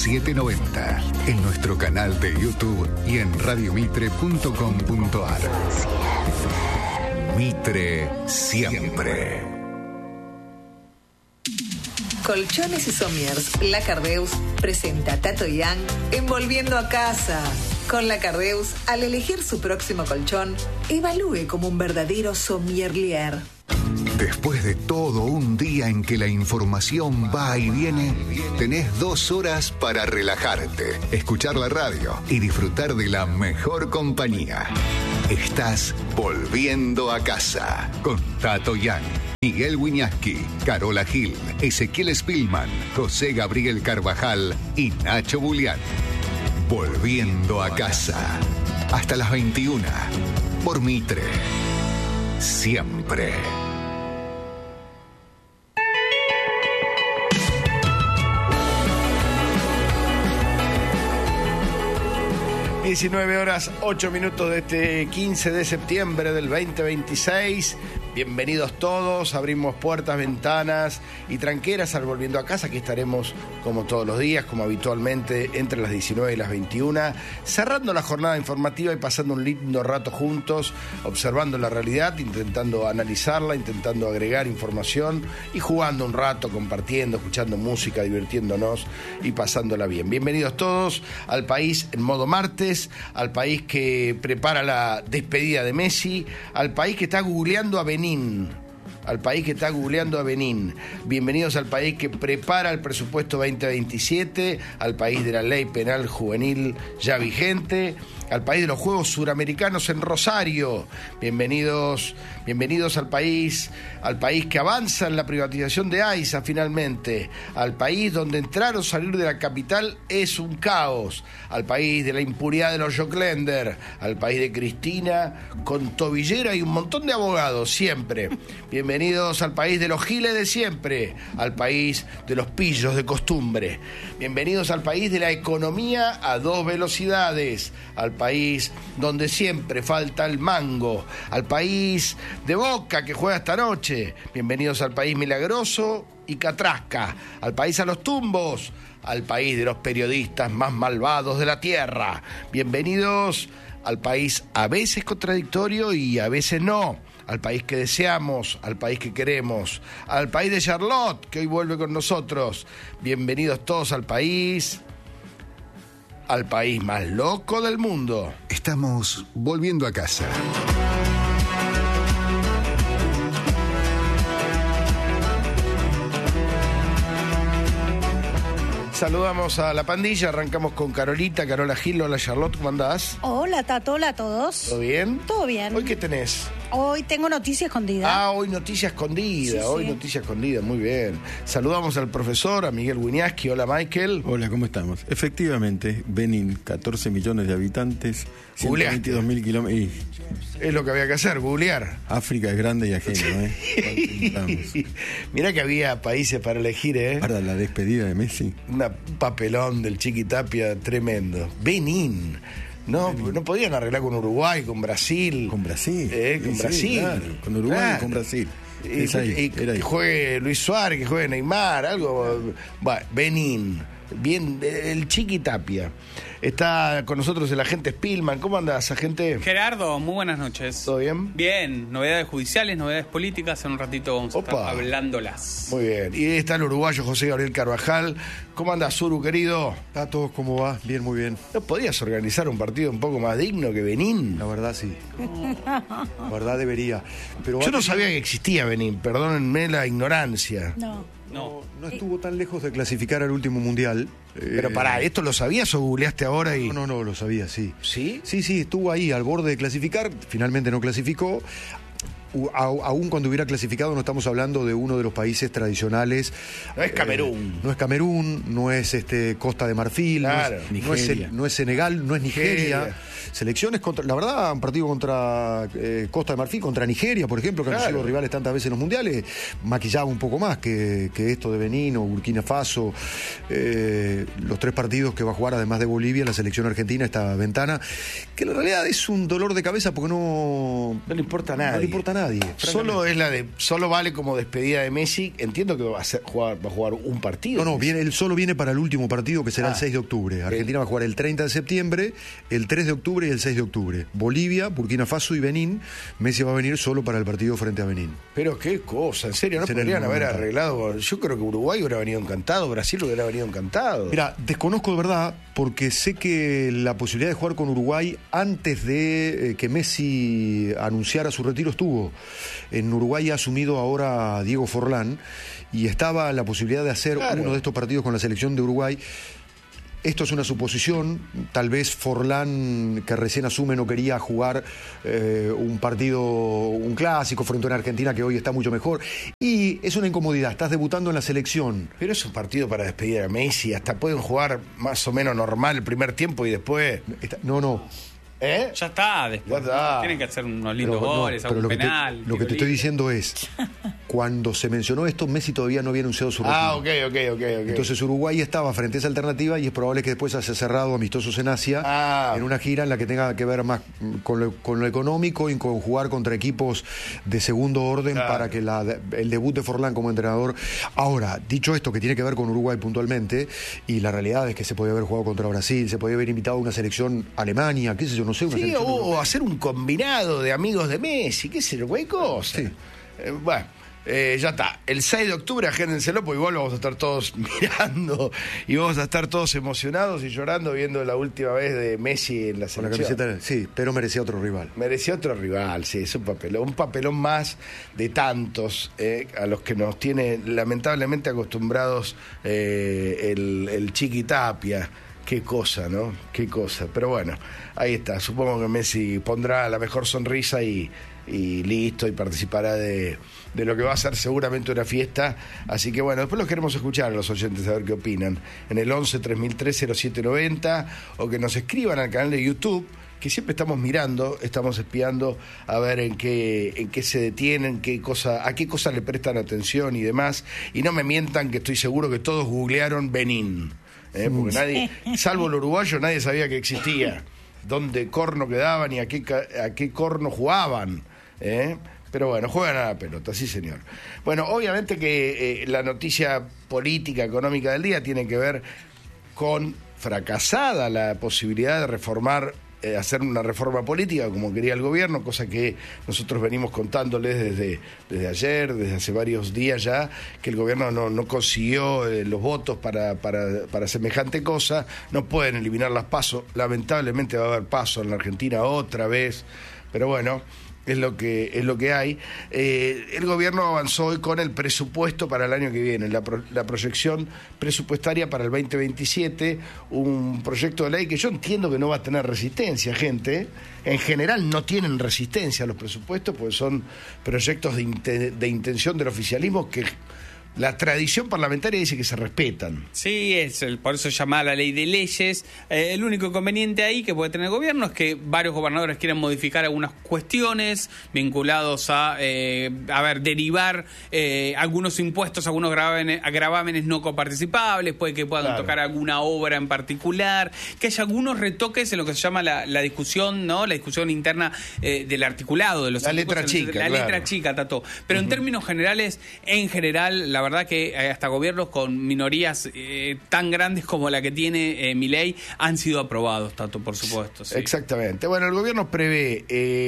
790, en nuestro canal de YouTube y en radiomitre.com.ar. Mitre siempre. Colchones y Somiers, La Cardeus presenta a Tato Young en Volviendo a Casa. Con La Cardeus, al elegir su próximo colchón, evalúe como un verdadero sommelier. Después de todo un día en que la información va y viene, tenés 2 horas para relajarte, escuchar la radio y disfrutar de la mejor compañía. Estás Volviendo a Casa con Tato Young, Miguel Wiñaski, Carola Gil, Ezequiel Spillman, José Gabriel Carvajal y Nacho Bulián. Volviendo a Casa. Hasta las 21. Por Mitre. Siempre. 19:08 de este 15 de septiembre del 2026. Bienvenidos todos, abrimos puertas, ventanas y tranqueras al Volviendo a Casa. Aquí estaremos como todos los días, como habitualmente, entre las 19 y las 21, cerrando la jornada informativa y pasando un lindo rato juntos, observando la realidad, intentando analizarla, intentando agregar información y jugando un rato, compartiendo, escuchando música, divirtiéndonos y pasándola bien. Bienvenidos todos al país en modo martes, al país que prepara la despedida de Messi, al país que está googleando a Benín. Bienvenidos al país que prepara el presupuesto 2027, al país de la ley penal juvenil ya vigente, al país de los Juegos Suramericanos en Rosario. Bienvenidos al país que avanza en la privatización de AISA finalmente, al país donde entrar o salir de la capital es un caos, al país de la impunidad de los Joclender, al país de Cristina con tobillera y un montón de abogados siempre. Bienvenidos al país de los giles de siempre, al país de los pillos de costumbre. Bienvenidos al país de la economía a 2 velocidades, al país donde siempre falta el mango, al país de Boca que juega esta noche. Bienvenidos al país milagroso y catrasca, al país a los tumbos, al país de los periodistas más malvados de la tierra. Bienvenidos al país a veces contradictorio y a veces no, al país que deseamos, al país que queremos, al país de Charlotte, que hoy vuelve con nosotros. Bienvenidos todos al país más loco del mundo. Estamos volviendo a casa. Saludamos a la pandilla, arrancamos con Carolita, Carola Gil. Hola Charlotte, ¿cómo andás? Hola Tato, hola a todos. ¿Todo bien? Todo bien. ¿Hoy qué tenés? Hoy tengo noticia escondida. Hoy noticia escondida, Sí. Noticia escondida, muy bien. Saludamos al profesor, a Miguel Wiñaski. Hola Michael. Hola, ¿cómo estamos? Efectivamente, Benín, 14 millones de habitantes, 122.000 kilómetros. Es lo que había que hacer, googlear. África es grande y ajeno, ¿eh? Mirá que había países para elegir, ¿eh? Para la despedida de Messi. Un papelón del Chiquitapia tremendo. Benín. No podían arreglar con Uruguay, con Brasil. Con Brasil. Con Brasil. Claro, con Uruguay Claro. y con Brasil. Y que juegue Luis Suárez, que juegue Neymar, algo. Bueno, Benín. Bien, el Chiquitapia. Está con nosotros el agente Spillman. ¿Cómo andás, agente? Gerardo, muy buenas noches. ¿Todo bien? Bien, novedades judiciales, novedades políticas. En un ratito vamos a estar hablándolas. Muy bien. Y está el uruguayo José Gabriel Carvajal. ¿Cómo andás, Uru, querido? Tato, ¿cómo va? Bien, muy bien. ¿No podías organizar un partido un poco más digno que Benín? La verdad, sí. La verdad debería. Pero yo no sabía que existía Benín, perdónenme la ignorancia. No estuvo tan lejos de clasificar al último mundial. Pero pará, ¿esto lo sabías o googleaste ahora? No, lo sabía, sí. ¿Sí? Sí, estuvo ahí al borde de clasificar, finalmente no clasificó. Aún cuando hubiera clasificado, no estamos hablando de uno de los países tradicionales. No es Camerún. No es Camerún, no es Costa de Marfil, claro. no es Senegal, no es Nigeria. selecciones contra, la verdad, un partido contra Costa de Marfil, contra Nigeria, por ejemplo, que han sido rivales tantas veces en los mundiales, maquillaba un poco más que esto de Benín o Burkina Faso, los 3 partidos que va a jugar, además de Bolivia, la selección argentina, esta ventana, que en realidad es un dolor de cabeza porque no le importa a nadie. No le importa a nadie. Solo vale como despedida de Messi. Entiendo que va a jugar un partido. No, él solo viene para el último partido, que será el 6 de octubre. Argentina va a jugar el 30 de septiembre, el 3 de octubre y el 6 de octubre. Bolivia, Burkina Faso y Benín. Messi va a venir solo para el partido frente a Benín. Pero qué cosa, en serio, no podrían haber arreglado. Yo creo que Uruguay hubiera venido encantado, Brasil hubiera venido encantado. Mira, desconozco de verdad, porque sé que la posibilidad de jugar con Uruguay antes de que Messi anunciara su retiro estuvo. En Uruguay ha asumido ahora Diego Forlán y estaba la posibilidad de hacer uno de estos partidos con la selección de Uruguay. Esto es una suposición, tal vez Forlán, que recién asume, no quería jugar un partido, un clásico frente a una Argentina que hoy está mucho mejor. Y es una incomodidad, estás debutando en la selección. Pero es un partido para despedir a Messi, hasta pueden jugar más o menos normal el primer tiempo y después... No. Ya está, después tienen que hacer unos lindos goles, algún penal. Lo que te estoy diciendo es, cuando se mencionó esto, Messi todavía no había anunciado su retiro. Ok. Entonces Uruguay estaba frente a esa alternativa y es probable que después haya cerrado amistosos en Asia, en una gira en la que tenga que ver más con lo económico y con jugar contra equipos de segundo orden para que el debut de Forlán como entrenador. Ahora, dicho esto, que tiene que ver con Uruguay puntualmente, y la realidad es que se podía haber jugado contra Brasil, se podía haber invitado a una selección Alemania, qué sé yo, no sé, sí, o hacer un combinado de amigos de Messi, qué sé yo, cualquier cosa. Sí. Ya está. El 6 de octubre, agéndenselo, porque igual vamos a estar todos mirando y vamos a estar todos emocionados y llorando viendo la última vez de Messi en la selección. Con la camiseta, sí, pero merecía otro rival. Merecía otro rival, sí, es un papelón más de tantos a los que nos tiene lamentablemente acostumbrados el Chiqui Tapia. Qué cosa, ¿no? Qué cosa. Pero bueno, ahí está. Supongo que Messi pondrá la mejor sonrisa y listo, y participará de lo que va a ser seguramente una fiesta. Así que bueno, después los queremos escuchar a los oyentes, a ver qué opinan. En el 11-3003-0790 o que nos escriban al canal de YouTube, que siempre estamos mirando, estamos espiando a ver en qué se detienen, a qué cosa le prestan atención y demás. Y no me mientan que estoy seguro que todos googlearon Benín. Porque nadie, salvo el uruguayo, nadie sabía que existía, dónde corno quedaban y a qué corno jugaban. Pero bueno, juegan a la pelota, sí señor. Bueno, obviamente que la noticia política, económica del día tiene que ver con fracasada la posibilidad de reformar, hacer una reforma política como quería el gobierno, cosa que nosotros venimos contándoles desde ayer, desde hace varios días ya, que el gobierno no consiguió los votos para semejante cosa. No pueden eliminar las PASO, lamentablemente va a haber PASO en la Argentina otra vez, pero bueno, es lo que hay. El gobierno avanzó hoy con el presupuesto para el año que viene, la proyección presupuestaria para el 2027, un proyecto de ley que yo entiendo que no va a tener resistencia, gente. En general no tienen resistencia los presupuestos porque son proyectos de intención del oficialismo que la tradición parlamentaria dice que se respetan. Sí, por eso se llama la ley de leyes. El único inconveniente ahí que puede tener el gobierno es que varios gobernadores quieren modificar algunas cuestiones vinculados a derivar algunos impuestos, algunos gravámenes no coparticipables, puede que puedan tocar alguna obra en particular, que haya algunos retoques en lo que se llama la discusión, ¿no? La discusión interna del articulado de los la letra chica, letra chica, Tato. Pero en términos generales, la verdad que hasta gobiernos con minorías tan grandes como la que tiene Milei han sido aprobados, Tato, por supuesto. Sí. Exactamente. Bueno, el gobierno prevé,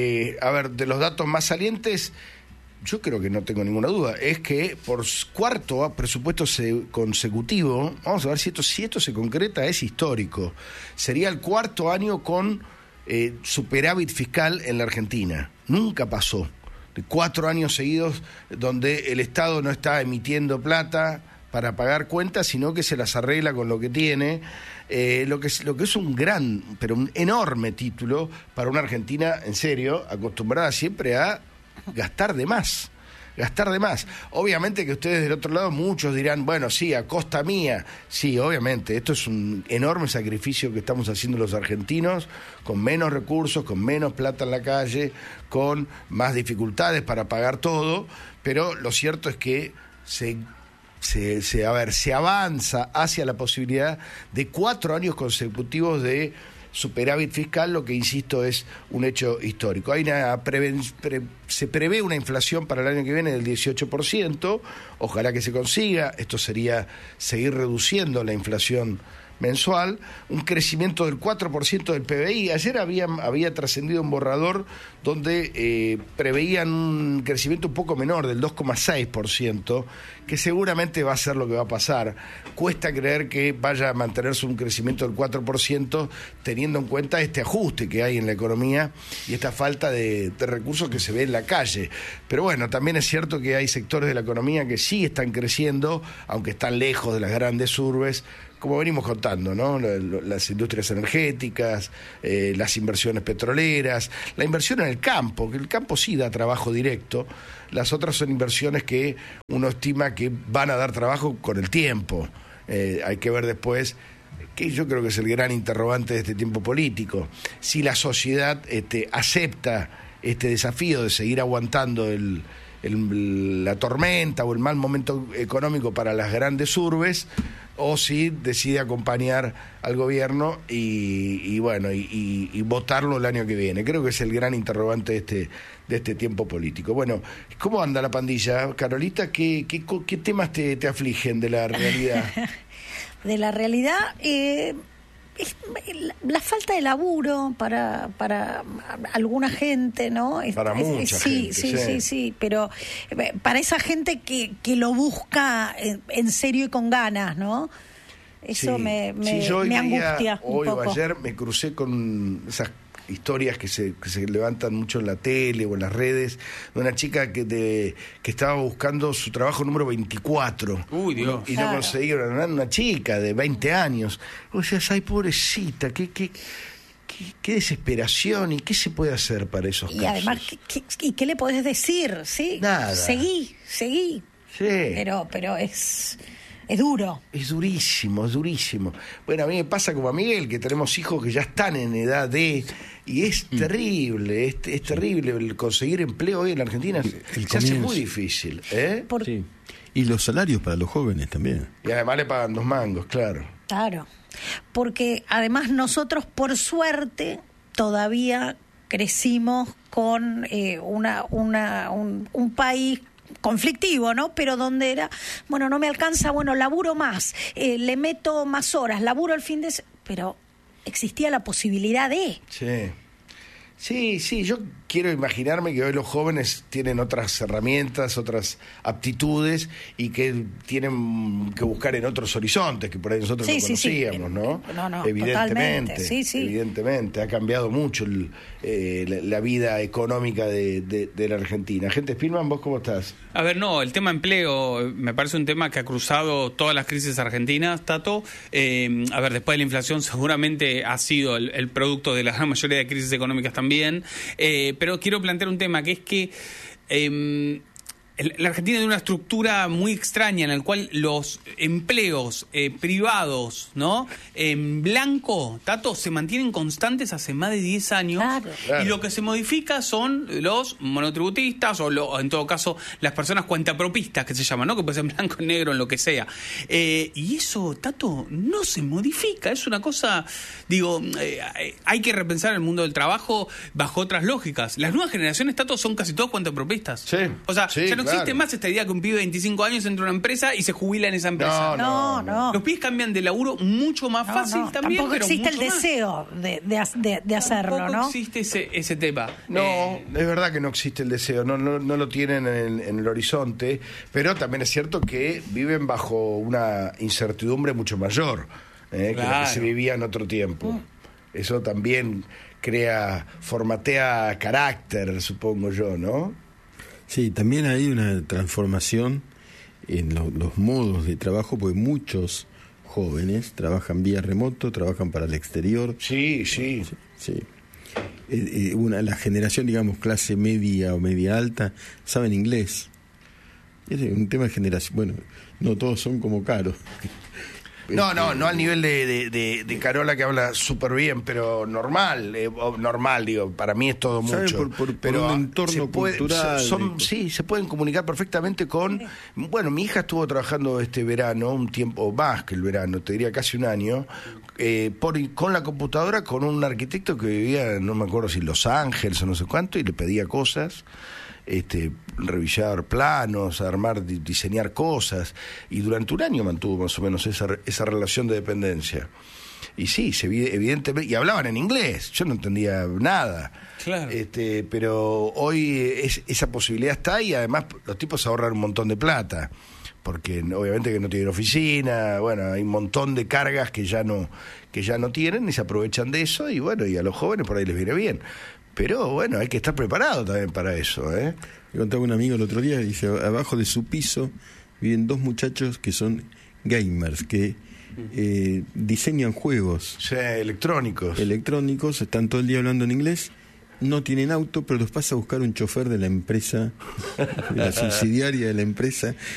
de los datos más salientes, yo creo que no tengo ninguna duda, es que por cuarto presupuesto consecutivo, vamos a ver si esto se concreta, es histórico. Sería el cuarto año con superávit fiscal en la Argentina. Nunca pasó. 4 años seguidos donde el Estado no está emitiendo plata para pagar cuentas, sino que se las arregla con lo que tiene, lo que es un gran, pero un enorme título para una Argentina, en serio, acostumbrada siempre a gastar de más. gastar de más. Obviamente que ustedes del otro lado, muchos dirán, bueno, sí, a costa mía. Sí, obviamente, esto es un enorme sacrificio que estamos haciendo los argentinos, con menos recursos, con menos plata en la calle, con más dificultades para pagar todo, pero lo cierto es que se avanza hacia la posibilidad de 4 años consecutivos de superávit fiscal, lo que, insisto, es un hecho histórico. Hay se prevé una inflación para el año que viene del 18%, ojalá que se consiga, esto sería seguir reduciendo la inflación mensual, un crecimiento del 4% del PBI. Ayer había trascendido un borrador donde preveían un crecimiento un poco menor, del 2,6%, que seguramente va a ser lo que va a pasar. Cuesta creer que vaya a mantenerse un crecimiento del 4%, teniendo en cuenta este ajuste que hay en la economía y esta falta de recursos que se ve en la calle. Pero bueno, también es cierto que hay sectores de la economía que sí están creciendo, aunque están lejos de las grandes urbes, como venimos contando, ¿no? Las industrias energéticas, las inversiones petroleras, la inversión en el campo, que el campo sí da trabajo directo, las otras son inversiones que uno estima que van a dar trabajo con el tiempo. Hay que ver después, que yo creo que es el gran interrogante de este tiempo político, si la sociedad acepta este desafío de seguir aguantando la tormenta o el mal momento económico para las grandes urbes, o si decide acompañar al gobierno y votarlo el año que viene. Creo que es el gran interrogante de este tiempo político. Bueno, ¿cómo anda la pandilla, Carolita? ¿Qué temas te afligen de la realidad? De la realidad, es la falta de laburo para alguna gente, ¿no? Para mucha gente. Sí, pero para esa gente que lo busca en serio y con ganas, ¿no? Eso me angustia un poco. Hoy o ayer me crucé con esas historias que se levantan mucho en la tele o en las redes, de una chica que estaba buscando su trabajo número 24. Uy, Dios. Y no conseguía, una chica de 20 años. O sea, ay, pobrecita, qué desesperación, y qué se puede hacer para esos casos. Y además, ¿qué le podés decir? ¿Sí? Nada. Seguí. Sí. Pero es duro. Es durísimo. Bueno, a mí me pasa como a Miguel, que tenemos hijos que ya están en edad de... Y es terrible, es terrible el conseguir empleo hoy en la Argentina. Se hace muy difícil. Sí. Y los salarios para los jóvenes también. Y además le pagan 2 mangos, claro. Claro. Porque además nosotros, por suerte, todavía crecimos con un país conflictivo, ¿no? Pero donde era, bueno, no me alcanza, laburo más, le meto más horas, laburo el fin de semana, pero existía la posibilidad de... Sí, yo quiero imaginarme que hoy los jóvenes tienen otras herramientas, otras aptitudes, y que tienen que buscar en otros horizontes que por ahí nosotros no conocíamos, ¿no? No, evidentemente, totalmente. Evidentemente, ha cambiado mucho la vida económica de la Argentina. Gente, Spielman, ¿vos cómo estás? A ver, el tema empleo me parece un tema que ha cruzado todas las crisis argentinas, Tato. A ver, después de la inflación seguramente ha sido el producto de la gran mayoría de crisis económicas también, pero quiero plantear un tema que es que la Argentina tiene una estructura muy extraña en la cual los empleos privados, ¿no?, en blanco, Tato, se mantienen constantes hace más de 10 años. Claro. Y lo que se modifica son los monotributistas o en todo caso las personas cuentapropistas, que se llaman, ¿no?, que puede ser en blanco, en negro, en lo que sea. Y eso, Tato, no se modifica. Es una cosa, hay que repensar el mundo del trabajo bajo otras lógicas. Las nuevas generaciones, Tato, son casi todas cuentapropistas. Sí. O sea, ya no existe claro. más esta idea que un pibe de 25 años entra a una empresa y se jubila en esa empresa. No. Los pibes cambian de laburo mucho más fácil también. Tampoco pero existe mucho el deseo de hacerlo, tampoco ¿no? existe ese tema. No, es verdad que no existe el deseo, no lo tienen en el horizonte, pero también es cierto que viven bajo una incertidumbre mucho mayor que la que se vivía en otro tiempo. Eso también formatea carácter, supongo yo, ¿no? Sí, también hay una transformación en los modos de trabajo, porque muchos jóvenes trabajan vía remoto, trabajan para el exterior. Sí. La generación, digamos, clase media o media alta, saben inglés. Es un tema de generación. Bueno, no todos son como Caro. No al nivel de Carola, que habla súper bien, pero normal, digo, para mí es todo mucho. Pero un entorno cultural. Sí, se pueden comunicar perfectamente con... Bueno, mi hija estuvo trabajando este verano, un tiempo más que el verano, te diría casi un año, con la computadora, con un arquitecto que vivía, no me acuerdo si en Los Ángeles o no sé cuánto, y le pedía cosas. Revisar planos, diseñar cosas, y durante un año mantuvo más o menos esa relación de dependencia. Y sí, evidentemente, y hablaban en inglés, yo no entendía nada. Claro. Pero hoy esa posibilidad está, y además los tipos ahorran un montón de plata, porque obviamente que no tienen oficina, bueno, hay un montón de cargas que ya no tienen, y se aprovechan de eso, y bueno, y a los jóvenes por ahí les viene bien. Pero bueno, hay que estar preparado también para eso, ¿eh? Me contaba un amigo el otro día, dice, abajo de su piso viven 2 muchachos que son gamers, que diseñan juegos. Sí, electrónicos, están todo el día hablando en inglés, no tienen auto, pero los pasa a buscar un chofer de la empresa, de la subsidiaria de la empresa,